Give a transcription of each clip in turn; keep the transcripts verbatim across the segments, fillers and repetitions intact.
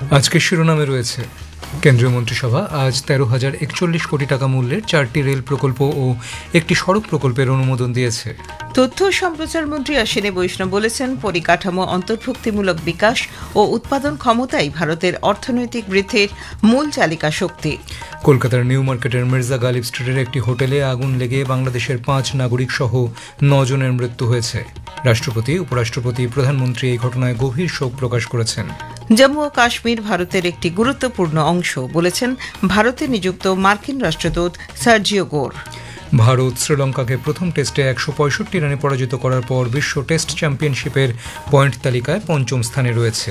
আজকের শিরোনামে রয়েছে, কেন্দ্রীয় মন্ত্রিসভা আজ তেরো হাজার একচল্লিশ কোটি টাকা মূল্যের চারটি রেল প্রকল্প ও একটি সড়ক প্রকল্পের অনুমোদন দিয়েছে। তথ্য ও সম্প্রচার মন্ত্রী অশ্বিনী বৈষ্ণব বলেছেন, পরিকাঠামো অন্তর্ভুক্তিমূলক বিকাশ ও উৎপাদন ক্ষমতাই ভারতের অর্থনৈতিক বৃদ্ধির মূল চালিকা শক্তি। কলকাতার নিউ মার্কেটের মির্জা গালিব স্ট্রিটের একটি হোটেলে আগুন লেগে বাংলাদেশের পাঁচ নাগরিক সহ নজনের মৃত্যু হয়েছে। রাষ্ট্রপতি, উপরাষ্ট্রপতি, প্রধানমন্ত্রী এই ঘটনায় গভীর শোক প্রকাশ করেছেন। জম্মু ও কাশ্মীর ভারতের একটি গুরুত্বপূর্ণ অংশ, বলেছেন ভারতে নিযুক্ত মার্কিন রাষ্ট্রদূত সার্জিও গোর। ভারত শ্রীলঙ্কাকে প্রথম টেস্টে একশো পঁয়ষট্টি রানে পরাজিত করার পর বিশ্ব টেস্ট চ্যাম্পিয়নশিপের পয়েন্ট তালিকায় পঞ্চম স্থানে রয়েছে।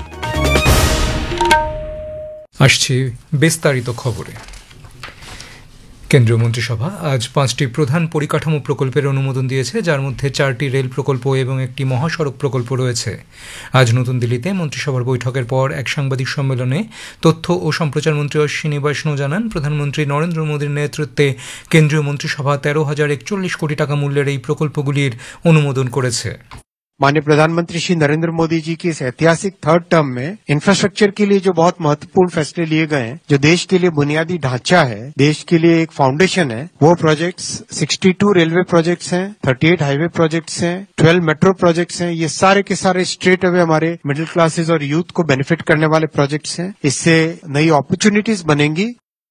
আসছি বিস্তারিত খবরে। কেন্দ্রীয় মন্ত্রিসভা আজ পাঁচটি প্রধান পরিকাঠামো প্রকল্পের অনুমোদন দিয়েছে, যার মধ্যে চারটি রেল প্রকল্প এবং একটি মহাসড়ক প্রকল্প রয়েছে। আজ নতুন দিল্লিতে মন্ত্রিসভার বৈঠকের পর এক সাংবাদিক সম্মেলনে তথ্য ও সম্প্রচার মন্ত্রী অশ্বিনী বৈষ্ণব জানান, প্রধানমন্ত্রী নরেন্দ্র মোদীর নেতৃত্বে কেন্দ্রীয় মন্ত্রিসভা তেরো হাজার একচল্লিশ কোটি টাকা মূল্যের এই প্রকল্পগুলির অনুমোদন করেছে। माननीय प्रधानमंत्री श्री नरेंद्र मोदी जी की इस ऐतिहासिक थर्ड टर्म में इंफ्रास्ट्रक्चर के लिए जो बहुत महत्वपूर्ण फैसले लिए गए हैं, जो देश के लिए बुनियादी ढांचा है, देश के लिए एक फाउंडेशन है, वो प्रोजेक्ट्स बासठ रेलवे प्रोजेक्ट्स हैं, अड़तीस हाईवे प्रोजेक्ट्स हैं, बारह मेट्रो प्रोजेक्ट्स हैं। ये सारे के सारे स्ट्रेट अवे हमारे मिडिल क्लासेस और यूथ को बेनिफिट करने वाले प्रोजेक्ट्स हैं। इससे नई अपॉर्चुनिटीज बनेंगी।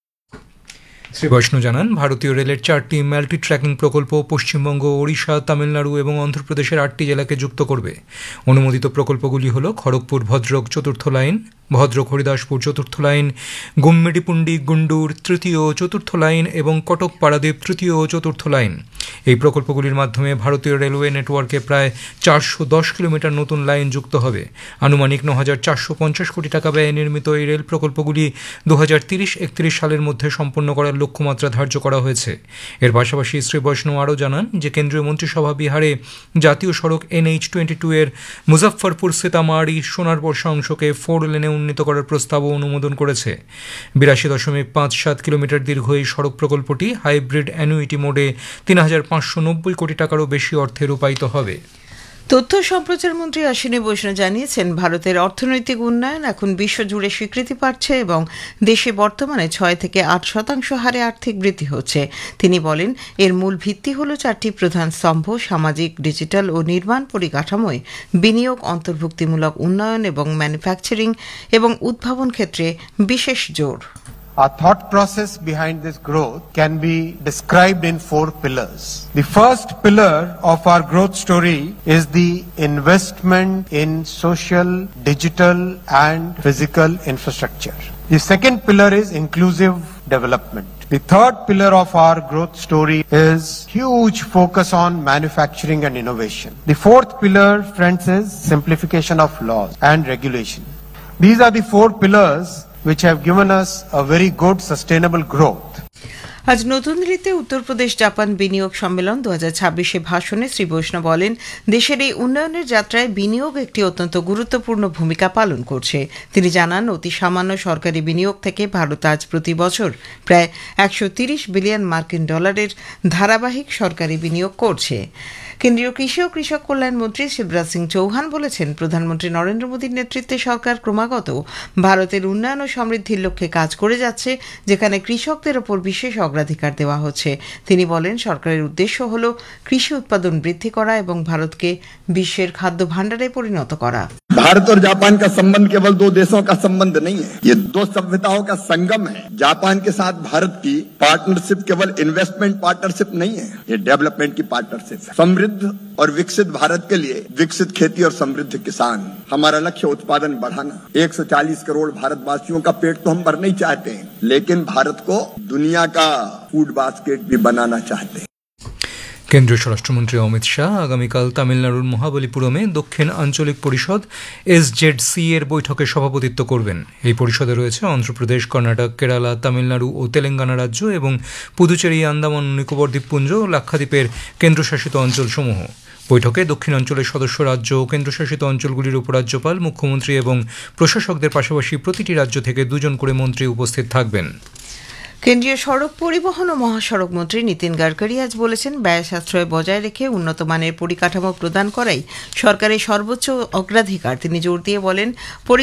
শ্রী বৈষ্ণব জানান, ভারতীয় রেলের চারটি মাল্টি ট্র্যাকিং প্রকল্প পশ্চিমবঙ্গ, ওড়িশা, তামিলনাড়ু এবং অন্ধ্রপ্রদেশের আটটি জেলাকে যুক্ত করবে। অনুমোদিত প্রকল্পগুলি হল খড়গপুর ভদ্রক চতুর্থ লাইন, ভদ্রক হরিদাসপুর চতুর্থ লাইন, গুম্মিডিপুন্ডি গুন্ডুর তৃতীয় ও চতুর্থ লাইন এবং কটক পারাদ্বীপ তৃতীয় ও চতুর্থ লাইন। এই প্রকল্পগুলির মাধ্যমে ভারতীয় রেলওয়ে নেটওয়ার্কে প্রায় চারশো দশ কিলোমিটার নতুন লাইন যুক্ত হবে। আনুমানিক ন হাজার চারশো পঞ্চাশ কোটি টাকা ব্যয়ে নির্মিত এই রেল প্রকল্পগুলি দু হাজার তিরিশ একত্রিশ সালের মধ্যে সম্পন্ন করার লক্ষ্যমাত্রা ধার্য করা হয়েছে। এর পাশাপাশি শ্রী বৈষ্ণব আরও জানান যে কেন্দ্রীয় মন্ত্রিসভা বিহারে জাতীয় সড়ক এন এইচ টোয়েন্টি টু এর মুজফ্ফরপুর সীতামাড়ি সোনার বর্ষা অংশকে ফোর লেনে উন্নীত করার প্রস্তাবও অনুমোদন করেছে। বিরাশি দশমিক পাঁচ সাত কিলোমিটার দীর্ঘ এই সড়ক প্রকল্পটি হাইব্রিড অ্যানুইটি মোডে তিন হাজার পাঁচশো নব্বই কোটি টাকারও বেশি অর্থে রূপায়িত হবে। তথ্য সম্প্রচার মন্ত্রী অশ্বিনী বৈষ্ণব জানিয়েছেন, ভারতের অর্থনৈতিক উন্নয়ন এখন বিশ্বজুড়ে স্বীকৃতি পাচ্ছে এবং দেশে বর্তমানে ছয় থেকে আট শতাংশ হারে আর্থিক বৃদ্ধি হচ্ছে। তিনি বলেন, এর মূল ভিত্তি হল চারটি প্রধান স্তম্ভ: সামাজিক, ডিজিটাল ও নির্মাণ পরিকাঠামোয় বিনিয়োগ, অন্তর্ভুক্তিমূলক উন্নয়ন এবং ম্যানুফ্যাকচারিং এবং উদ্ভাবন ক্ষেত্রে বিশেষ জোর। Our thought process behind this growth can be described in four pillars. The first pillar of our growth story is the investment in social, digital and physical infrastructure. The second pillar is inclusive development. The third pillar of our growth story is huge focus on manufacturing and innovation. The fourth pillar, friends, is simplification of laws and regulation. These are the four pillars which have given us a very good sustainable growth. আজ নতুন দিল্লিতে Uttar Pradesh Japan বিনিয়োগ সম্মেলন দু হাজার ছাব্বিশে ভাষণে শ্রী বৈষ্ণব বলেন, দেশের এই উন্নয়নের যাত্রায় বিনিয়োগ একটি অত্যন্ত গুরুত্বপূর্ণ ভূমিকা পালন করছে। তিনি জানান, অতি সামান্য সরকারি বিনিয়োগ থেকে ভারত আজ প্রতি বছর প্রায় একশো তিরিশ বিলিয়ন মার্কিন ডলারের ধারাবাহিক সরকারি বিনিয়োগ করছে। কেন্দ্রীয় কৃষি ও কৃষক কল্যাণ মন্ত্রী শিবরাজ সিং চৌহান বলেছেন, প্রধানমন্ত্রী নরেন্দ্র মোদীর নেতৃত্বে সরকার ক্রমাগত ভারতের উন্নয়ন ও সমৃদ্ধির লক্ষ্যে কাজ করে যাচ্ছে, যেখানে কৃষকদের ওপর বিশেষ অগ্রাধিকার দেওয়া হচ্ছে। তিনি বলেন, সরকারের উদ্দেশ্য হল কৃষি উৎপাদন বৃদ্ধি করা এবং ভারতকে বিশ্বের খাদ্য ভাণ্ডারে পরিণত করা। भारत और जापान का संबंध केवल दो देशों का संबंध नहीं है, ये दो सभ्यताओं का संगम है। जापान के साथ भारत की पार्टनरशिप केवल इन्वेस्टमेंट पार्टनरशिप नहीं है, ये डेवलपमेंट की पार्टनरशिप है। समृद्ध और विकसित भारत के लिए विकसित खेती और समृद्ध किसान हमारा लक्ष्य उत्पादन बढ़ाना। एक सौ चालीस करोड़ भारतवासियों का पेट तो हम भरना ही चाहते हैं, लेकिन भारत को दुनिया का फूड बास्केट भी बनाना चाहते हैं। কেন্দ্রীয় স্বরাষ্ট্রমন্ত্রী অমিত শাহ আগামীকাল তামিলনাড়ুর মহাবলীপুরমে দক্ষিণ আঞ্চলিক পরিষদ এস জেড সি এর বৈঠকে সভাপতিত্ব করবেন। এই পরিষদে রয়েছে অন্ধ্রপ্রদেশ, কর্ণাটক, কেরালা, তামিলনাড়ু ও তেলেঙ্গানা রাজ্য এবং পুদুচেরি, আন্দামান নিকোবর দ্বীপপুঞ্জ ও লাক্ষাদ্বীপের কেন্দ্রশাসিত অঞ্চলসমূহ। বৈঠকে দক্ষিণাঞ্চলের সদস্য রাজ্য ও কেন্দ্রশাসিত অঞ্চলগুলির উপরাজ্যপাল, মুখ্যমন্ত্রী এবং প্রশাসকদের পাশাপাশি প্রতিটি রাজ্য থেকে দুজন করে মন্ত্রী উপস্থিত থাকবেন। কেন্দ্রীয় সড়ক পরিবহন ও মহাসড়ক মন্ত্রী নীতিন গাডকারি আজ বলেছেন, ব্যয় সাশ্রয় বজায় রেখে উন্নত মানের পরিকাঠামো প্রদান করাই সরকারের সর্বোচ্চ অগ্রাধিকার। তিনি জোর দিয়ে বলেন,